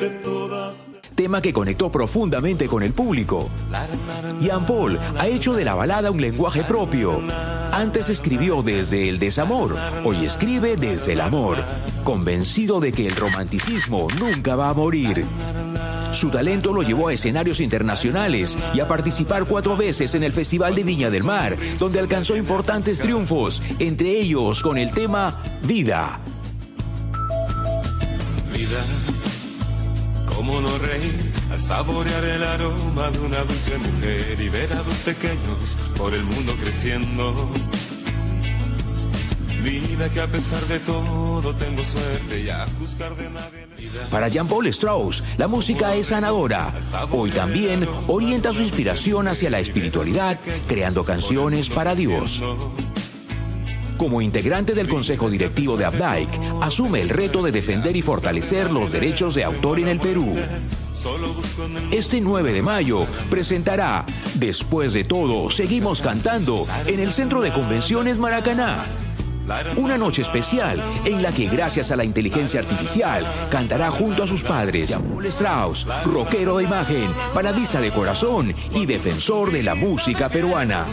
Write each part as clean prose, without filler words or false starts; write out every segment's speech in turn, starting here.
tema que conectó profundamente con el público. Jean Paul ha hecho de la balada un lenguaje propio. Antes escribió desde el desamor, hoy escribe desde el amor, convencido de que el romanticismo nunca va a morir. Su talento lo llevó a escenarios internacionales y a participar 4 veces en el Festival de Viña del Mar, donde alcanzó importantes triunfos, entre ellos con el tema Vida. Vida, cómo no reír al saborear el aroma de una dulce mujer y ver a 2 pequeños por el mundo creciendo. Vida que a pesar de todo tengo suerte y a juzgar de nadie. Para Jean Paul Strauss, la música es sanadora. Hoy también orienta su inspiración hacia la espiritualidad, creando canciones para Dios. Como integrante del Consejo Directivo de Updike, asume el reto de defender y fortalecer los derechos de autor en el Perú. Este 9 de mayo presentará Después de todo, seguimos cantando en el Centro de Convenciones Maracaná. Una noche especial en la que, gracias a la inteligencia artificial, cantará junto a sus padres Jean Paul Strauss, rockero de imagen, baladista de corazón y defensor de la música peruana.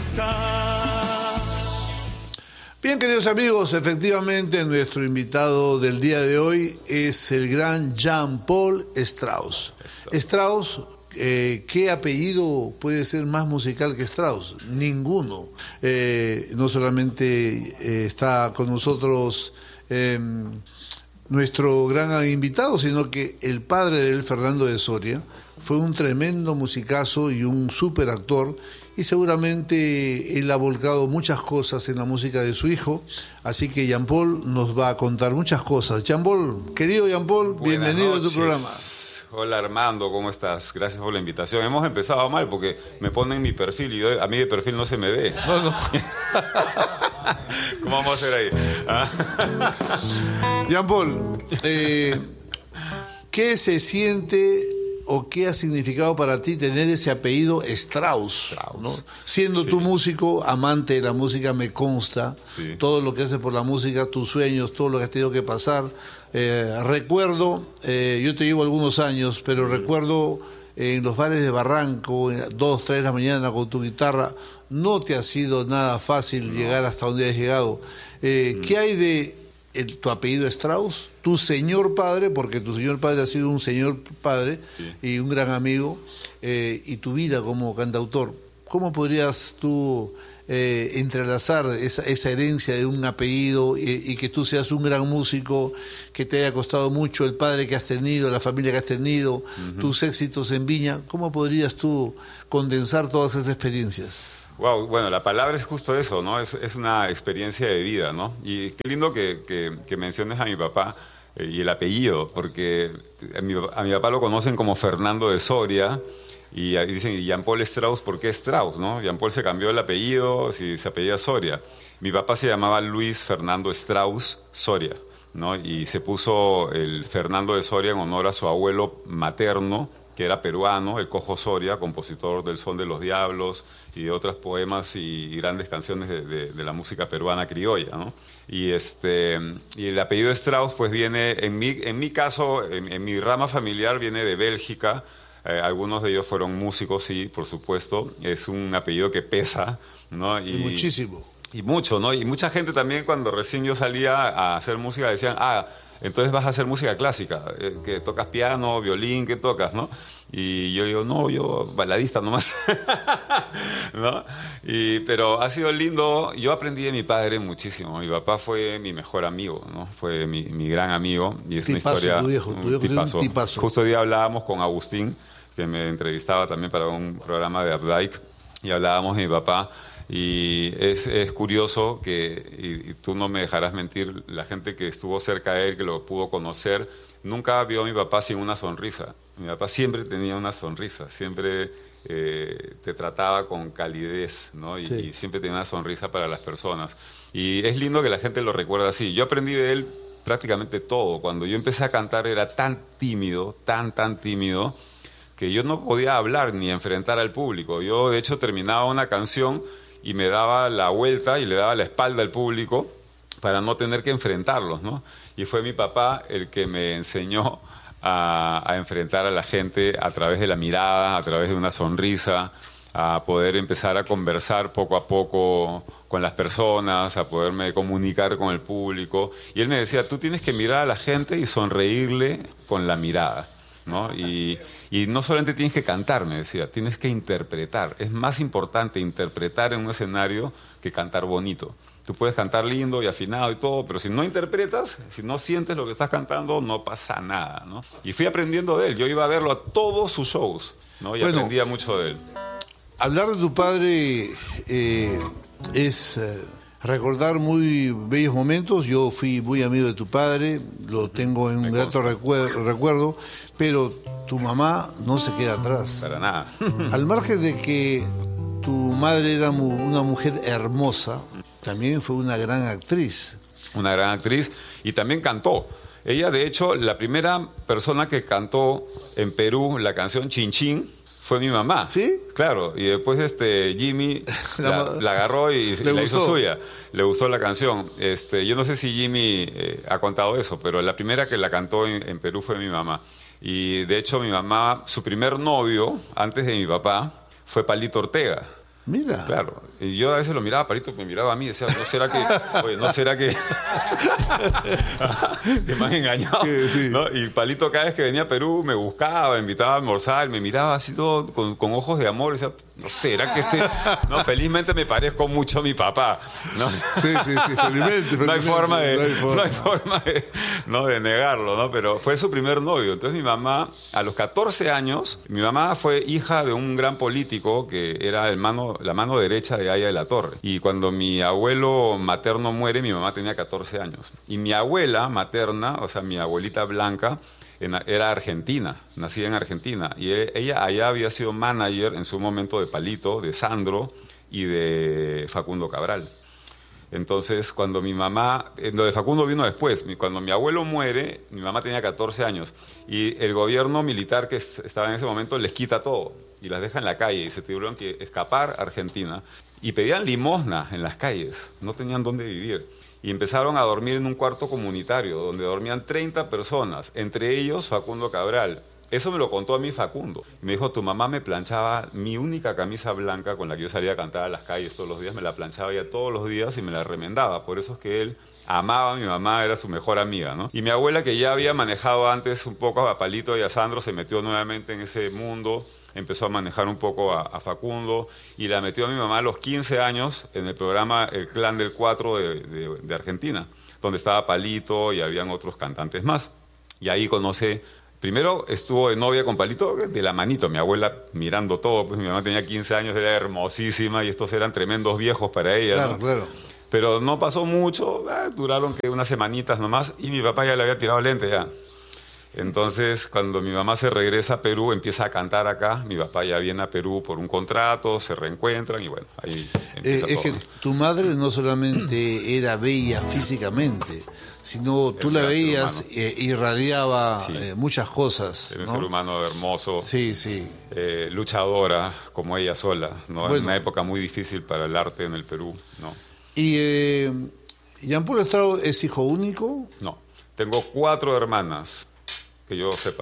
Bien, queridos amigos, efectivamente nuestro invitado del día de hoy es el gran Jean Paul Strauss. Strauss, ¿qué apellido puede ser más musical que Strauss? Ninguno. No solamente está con nosotros nuestro gran invitado, sino que el padre de él, Fernando de Soria, fue un tremendo musicazo y un súper actor, y seguramente él ha volcado muchas cosas en la música de su hijo, así que Jean Paul nos va a contar muchas cosas. Jean Paul, querido Jean Paul, bienvenido a tu programa. Hola Armando, ¿cómo estás? Gracias por la invitación. Hemos empezado mal porque me ponen mi perfil y a mí de perfil no se me ve. No. ¿Cómo vamos a hacer ahí? Jean Paul, ¿qué se siente o qué ha significado para ti tener ese apellido Strauss, ¿no? Siendo tú músico, amante de la música, me consta, todo lo que haces por la música, tus sueños, todo lo que has tenido que pasar. Recuerdo, yo te llevo algunos años, pero recuerdo en los bares de Barranco, 2, 3 de la mañana con tu guitarra, no te ha sido nada fácil llegar hasta donde has llegado. ¿Qué hay de tu apellido Strauss, tu señor padre, porque tu señor padre ha sido un señor padre y un gran amigo, y tu vida como cantautor? ¿Cómo podrías tú entrelazar esa herencia de un apellido y que tú seas un gran músico, que te haya costado mucho el padre que has tenido, la familia que has tenido, tus éxitos en Viña? ¿Cómo podrías tú condensar todas esas experiencias? Wow, bueno, la palabra es justo eso, ¿no? Es una experiencia de vida, ¿no? Y qué lindo que menciones a mi papá y el apellido, porque a mi papá lo conocen como Fernando de Soria, y dicen, ¿y Jean Paul Strauss? ¿Por qué Strauss, no? Jean Paul se cambió el apellido, si se apellida Soria. Mi papá se llamaba Luis Fernando Strauss Soria, ¿no? Y se puso el Fernando de Soria en honor a su abuelo materno, que era peruano, el Cojo Soria, compositor del Son de los Diablos y de otros poemas y grandes canciones de la música peruana criolla, ¿no? Y el apellido Strauss pues viene, en mi caso, en mi rama familiar, viene de Bélgica. Algunos de ellos fueron músicos, sí, por supuesto. Es un apellido que pesa, ¿no? Y muchísimo. Y mucho, ¿no? Y mucha gente también, cuando recién yo salía a hacer música, decían, entonces vas a hacer música clásica, que tocas piano, violín, ¿qué tocas, no? Y yo digo, no, yo baladista nomás, ¿no? Pero ha sido lindo. Yo aprendí de mi padre muchísimo. Mi papá fue mi mejor amigo, ¿no? Fue mi gran amigo. Y es tipazo, una historia, tu viejo tipazo. Un tipazo. Justo hoy día hablábamos con Agustín, que me entrevistaba también para un programa de Updike, y hablábamos de mi papá. Y es curioso que, y tú no me dejarás mentir, la gente que estuvo cerca de él, que lo pudo conocer, nunca vio a mi papá sin una sonrisa. Mi papá siempre tenía una sonrisa, siempre te trataba con calidez, ¿no? Y siempre tenía una sonrisa para las personas. Y es lindo que la gente lo recuerda así. Yo aprendí de él prácticamente todo. Cuando yo empecé a cantar era tan tímido, tan tímido, que yo no podía hablar ni enfrentar al público. Yo, de hecho, terminaba una canción y me daba la vuelta y le daba la espalda al público para no tener que enfrentarlos, ¿no? Y fue mi papá el que me enseñó a enfrentar a la gente a través de la mirada, a través de una sonrisa, a poder empezar a conversar poco a poco con las personas, a poderme comunicar con el público. Y él me decía, tú tienes que mirar a la gente y sonreírle con la mirada, ¿no? Y no solamente tienes que cantar, me decía, tienes que interpretar. Es más importante interpretar en un escenario que cantar bonito. Tú puedes cantar lindo y afinado y todo, pero si no interpretas, si no sientes lo que estás cantando, no pasa nada, ¿no? Y fui aprendiendo de él. Yo iba a verlo a todos sus shows, ¿no? Y aprendía mucho de él. Hablar de tu padre es recordar muy bellos momentos. Yo fui muy amigo de tu padre, lo tengo en un grato recuerdo, pero tu mamá no se queda atrás. Para nada. Al margen de que tu madre era una mujer hermosa, también fue una gran actriz. Una gran actriz y también cantó. Ella, de hecho, la primera persona que cantó en Perú la canción Chin Chin fue mi mamá. ¿Sí? Claro, y después Jimmy la agarró y la hizo suya. Le gustó la canción. Yo no sé si Jimmy ha contado eso, pero la primera que la cantó en Perú fue mi mamá. Y de hecho mi mamá, su primer novio, antes de mi papá, fue Palito Ortega. Mira. Claro. Y yo a veces lo miraba, Palito me miraba a mí y decía, ¿no será que que me han engañado? Sí. ¿No? Y Palito cada vez que venía a Perú me buscaba, me invitaba a almorzar, me miraba así todo con ojos de amor y decía, ¿no será que no, felizmente me parezco mucho a mi papá, ¿no? Sí, felizmente. No hay forma de negarlo, ¿no? Pero fue su primer novio. Entonces mi mamá, a los 14 años, mi mamá fue hija de un gran político que era la mano derecha de Aya de la Torre. Y cuando mi abuelo materno muere, mi mamá tenía 14 años. Y mi abuela materna, o sea, mi abuelita Blanca, era argentina, nacida en Argentina. Y ella allá había sido manager en su momento de Palito, de Sandro y de Facundo Cabral. Entonces, cuando mi mamá, lo de Facundo vino después, cuando mi abuelo muere, mi mamá tenía 14 años y el gobierno militar que estaba en ese momento les quita todo y las deja en la calle y se tuvieron que escapar a Argentina y pedían limosna en las calles, no tenían dónde vivir. Y empezaron a dormir en un cuarto comunitario donde dormían 30 personas, entre ellos Facundo Cabral. Eso me lo contó a mí Facundo. Me dijo, tu mamá me planchaba mi única camisa blanca con la que yo salía a cantar a las calles todos los días, me la planchaba ya todos los días y me la remendaba. Por eso es que él amaba a mi mamá, era su mejor amiga, ¿no? Y mi abuela, que ya había manejado antes un poco a Palito y a Sandro, se metió nuevamente en ese mundo, empezó a manejar un poco a Facundo y la metió a mi mamá a los 15 años en el programa El Clan del 4 de Argentina, donde estaba Palito y habían otros cantantes más. Y ahí conoce... Primero estuvo de novia con Palito de la manito, mi abuela mirando todo, pues mi mamá tenía 15 años, era hermosísima y estos eran tremendos viejos para ella. Claro, ¿no? claro. Pero no pasó mucho, duraron unas semanitas nomás y mi papá ya le había tirado lente ya. Entonces, cuando mi mamá se regresa a Perú, empieza a cantar acá, mi papá ya viene a Perú por un contrato, se reencuentran y bueno, ahí empieza todo. Es que tu madre no solamente era bella físicamente, sino tú la veías, irradiaba muchas cosas. Era un ¿no? ser humano hermoso, sí. luchadora como ella sola, ¿no? Bueno. En una época muy difícil para el arte en el Perú, ¿no? ¿Y Jean Paul Estrado es hijo único? No, tengo 4 hermanas, que yo sepa.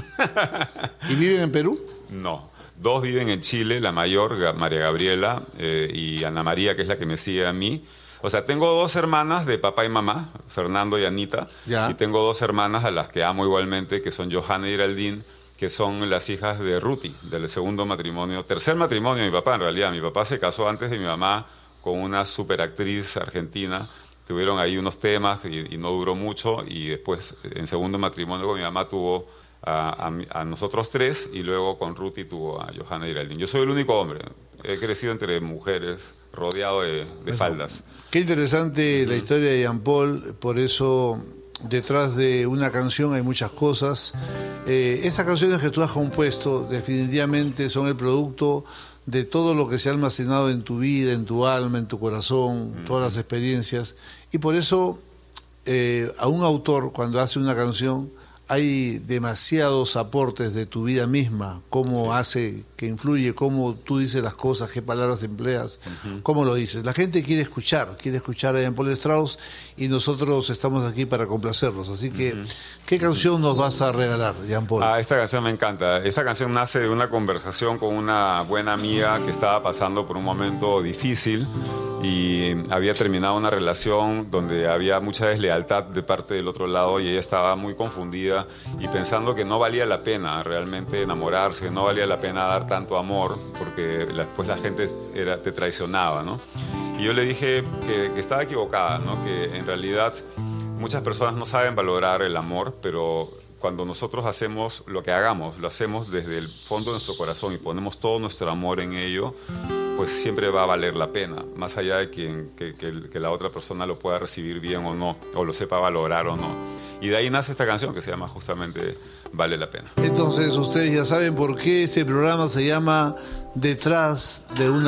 ¿Y viven en Perú? No, 2 viven en Chile, la mayor, María Gabriela, y Ana María, que es la que me sigue a mí. O sea, tengo 2 hermanas de papá y mamá, Fernando y Anita, ya. Y tengo 2 hermanas a las que amo igualmente, que son Johanna y Geraldine, que son las hijas de Ruti, del tercer matrimonio de mi papá en realidad. Mi papá se casó antes de mi mamá con una superactriz argentina, tuvieron ahí unos temas y no duró mucho, y después en segundo matrimonio con mi mamá tuvo a nosotros 3 y luego con Ruti tuvo a Johanna y Geraldine. Yo soy el único hombre, he crecido entre mujeres, rodeado de faldas. Qué interesante la historia de Jean Paul, por eso detrás de una canción hay muchas cosas. Esas canciones que tú has compuesto definitivamente son el producto de todo lo que se ha almacenado en tu vida, en tu alma, en tu corazón, todas las experiencias. Y por eso a un autor, cuando hace una canción, hay demasiados aportes de tu vida misma, cómo hace, que influye, cómo tú dices las cosas, qué palabras empleas, cómo lo dices. La gente quiere escuchar a Jean-Paul Strauss y nosotros estamos aquí para complacerlos. Así que, ¿qué canción nos vas a regalar, Jean-Paul? Esta canción me encanta. Esta canción nace de una conversación con una buena amiga que estaba pasando por un momento difícil y había terminado una relación donde había mucha deslealtad de parte del otro lado y ella estaba muy confundida y pensando que no valía la pena realmente enamorarse, que no valía la pena dar tanto amor porque después la gente te traicionaba, ¿no? Y yo le dije que estaba equivocada, ¿no? Que en realidad muchas personas no saben valorar el amor, pero cuando nosotros hacemos lo que hagamos, lo hacemos desde el fondo de nuestro corazón y ponemos todo nuestro amor en ello, pues siempre va a valer la pena, más allá de que la otra persona lo pueda recibir bien o no, o lo sepa valorar o no. Y de ahí nace esta canción que se llama justamente Vale la Pena. Entonces ustedes ya saben por qué este programa se llama Detrás de una